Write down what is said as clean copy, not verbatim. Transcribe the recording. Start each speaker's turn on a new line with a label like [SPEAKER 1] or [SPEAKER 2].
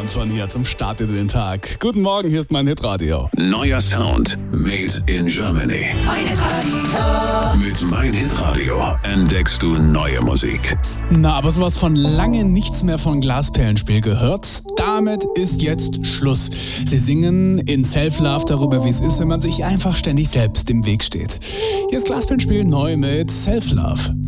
[SPEAKER 1] Sound von hier zum Start in den Tag. Guten Morgen, hier ist mein Hitradio.
[SPEAKER 2] Neuer Sound made in Germany.
[SPEAKER 3] Mein Hitradio.
[SPEAKER 2] Mit Mein Hitradio entdeckst du neue Musik.
[SPEAKER 1] Na, aber sowas von lange nichts mehr von Glasperlenspiel gehört. Damit ist jetzt Schluss. Sie singen in Self-Love darüber, wie es ist, wenn man sich einfach ständig selbst im Weg steht. Hier ist Glasperlenspiel neu mit Self-Love.